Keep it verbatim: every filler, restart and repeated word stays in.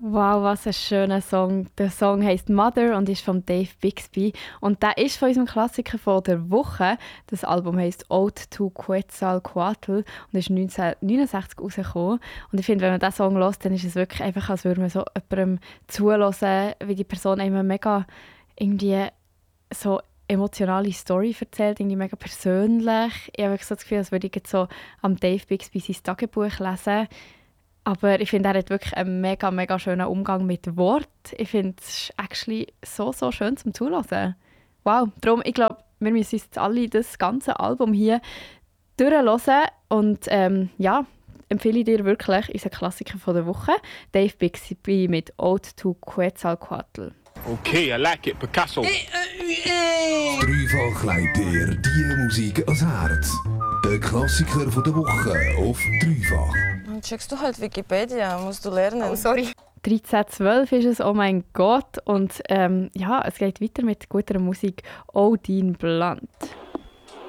Wow, was ein schöner Song. Der Song heisst «Mother» und ist von Dave Bixby. Und der ist von unserem Klassiker von der Woche. Das Album heisst «Ode to Quetzalcoatl» und ist neunzehnhundertneunundsechzig rausgekommen. Und ich finde, wenn man diesen Song hört, dann ist es wirklich einfach, als würde man so jemandem zuhören, wie die Person einem mega irgendwie so emotionale Story erzählt, irgendwie mega persönlich. Ich habe wirklich so das Gefühl, als würde ich jetzt so am Dave Bixby sein Tagebuch lesen. Aber ich finde, er hat wirklich einen mega, mega schönen Umgang mit Wort. Ich finde, es ist actually so, so schön zum Zuhören. Wow, darum, ich glaube, wir müssen uns jetzt alle das ganze Album hier durchhören. Und ähm, ja, empfehle ich dir wirklich unseren Klassiker von der Woche, Dave Bixby mit «Ode to Quetzalcoatl». Okay, I like it, Picasso. Dreifach legt dir die Musik ans Herz. Der Klassiker von der Woche auf Dreifach. Dann checkst du halt Wikipedia, musst du lernen. Oh, sorry. dreizehn zwölf ist es, oh mein Gott. Und ähm, ja, es geht weiter mit guter Musik. «Oh, dein Blunt».